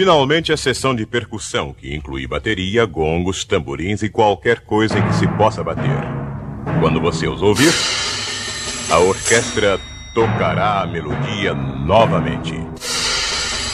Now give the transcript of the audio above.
Finalmente, a sessão de percussão, que inclui bateria, gongos, tamborins e qualquer coisa em que se possa bater. Quando você os ouvir, a orquestra tocará a melodia novamente.